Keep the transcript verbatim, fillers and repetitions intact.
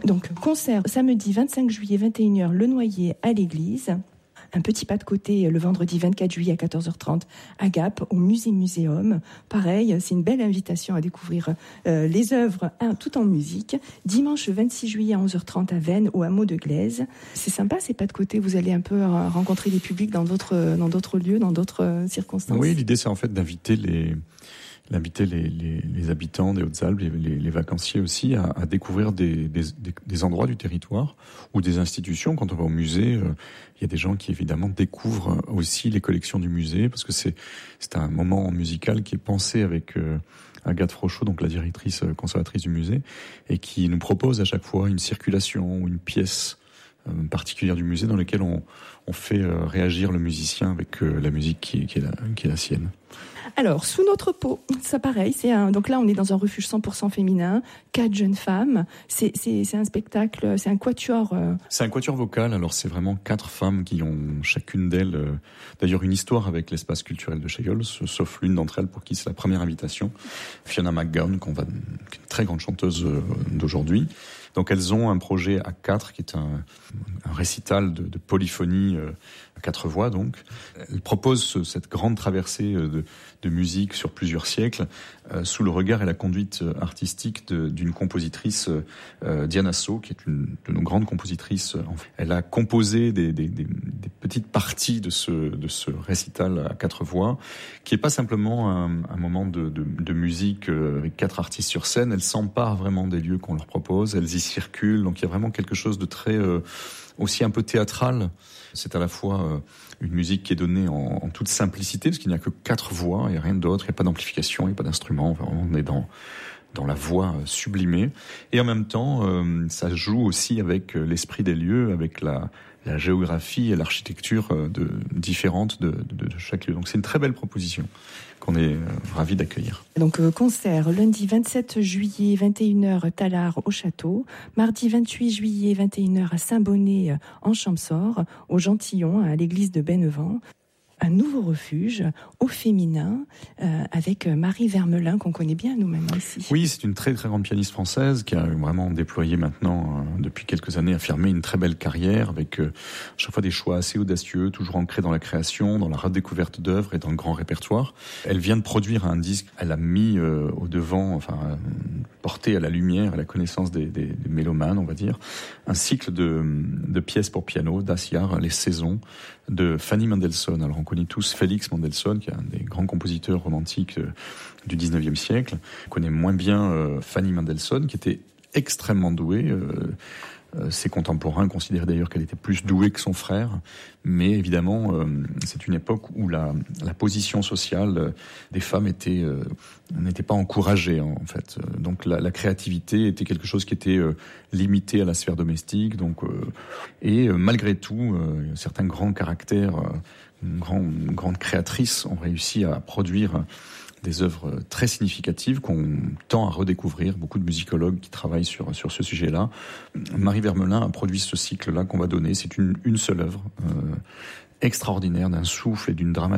Donc, concert samedi vingt-cinq juillet, vingt et une heures, Le Noyer à l'église. Un petit pas de côté le vendredi vingt-quatre juillet à quatorze heures trente à Gap, au Musée Muséum. Pareil, c'est une belle invitation à découvrir euh, les œuvres hein, tout en musique. Dimanche vingt-six juillet à onze heures trente à Veynes, au hameau de Glaise. C'est sympa ces pas de côté, vous allez un peu euh, rencontrer des publics dans d'autres, dans d'autres lieux, dans d'autres euh, circonstances. Oui, l'idée c'est en fait d'inviter les... d'inviter les, les, les habitants des Hautes-Alpes, les, les, les vacanciers aussi, à, à découvrir des, des, des endroits du territoire ou des institutions. Quand on va au musée, euh, il y a des gens qui évidemment découvrent aussi les collections du musée, parce que c'est, c'est un moment musical qui est pensé avec euh, Agathe Frochot, donc la directrice euh, conservatrice du musée, et qui nous propose à chaque fois une circulation ou une pièce euh, particulière du musée dans laquelle on, on fait euh, réagir le musicien avec euh, la musique qui, qui, est la, qui est la sienne. Alors, Sous notre peau, ça pareil, c'est un, donc là on est dans un refuge cent pour cent féminin, quatre jeunes femmes, c'est, c'est, c'est un spectacle, c'est un quatuor. Euh... C'est un quatuor vocal, alors c'est vraiment quatre femmes qui ont chacune d'elles, euh, d'ailleurs une histoire avec l'espace culturel de Chaillol, sauf l'une d'entre elles pour qui c'est la première invitation, Fiona McGowan, qu'on va, qui est une très grande chanteuse euh, d'aujourd'hui. Donc elles ont un projet à quatre qui est un, un récital de, de polyphonie euh, à quatre voix donc. Elles proposent ce, cette grande traversée de, de musique sur plusieurs siècles euh, sous le regard et la conduite artistique de, d'une compositrice euh, Diana So, qui est une de nos grandes compositrices. Elle a composé des, des, des, des petites parties de ce, de ce récital à quatre voix, qui est pas simplement un, un moment de, de, de musique avec quatre artistes sur scène. Elle s'empare vraiment des lieux qu'on leur propose. Elles y circulent, donc il y a vraiment quelque chose de très euh, aussi un peu théâtral. C'est à la fois euh, une musique qui est donnée en, en toute simplicité, parce qu'il n'y a que quatre voix, il n'y a rien d'autre, il n'y a pas d'amplification, il n'y a pas d'instrument, enfin, on est dans dans la voix sublimée. Et en même temps, euh, ça joue aussi avec l'esprit des lieux, avec la, la géographie et l'architecture de, différente de, de, de chaque lieu. Donc c'est une très belle proposition qu'on est euh, ravis d'accueillir. Donc euh, concert lundi vingt-sept juillet, vingt et une heures, Tallard au Château. Mardi vingt-huit juillet, vingt et une heures, à Saint-Bonnet en Champsaur, au Gentillon, à l'église de Bennevent. Un nouveau refuge au féminin euh, avec Marie Vermelin qu'on connaît bien nous-mêmes ici. Oui, c'est une très très grande pianiste française qui a vraiment déployé maintenant euh, depuis quelques années, affirmé une très belle carrière avec euh, à chaque fois des choix assez audacieux, toujours ancrés dans la création, dans la redécouverte d'œuvres et dans le grand répertoire. Elle vient de produire un disque, elle a mis euh, au devant, enfin euh, porté à la lumière, à la connaissance des, des, des mélomanes, on va dire, un cycle de, de pièces pour piano, Das Jahr, les saisons, de Fanny Mendelssohn. Alors on connaît tous Félix Mendelssohn, qui est un des grands compositeurs romantiques euh, du dix-neuvième siècle. On connaît moins bien euh, Fanny Mendelssohn, qui était extrêmement douée. Euh, euh, ses contemporains considéraient d'ailleurs qu'elle était plus douée que son frère. Mais évidemment, euh, c'est une époque où la, la position sociale des femmes était euh, n'était pas encouragée en fait. Donc la, la créativité était quelque chose qui était euh, limité à la sphère domestique. Donc euh, et euh, malgré tout, euh, certains grands caractères, euh, une grande, une grande créatrice ont réussi à produire des œuvres très significatives qu'on tend à redécouvrir. Beaucoup de musicologues qui travaillent sur sur ce sujet-là. Marie Vermelin a produit ce cycle-là qu'on va donner. C'est une une seule œuvre euh, extraordinaire, d'un souffle et d'une dramaturgie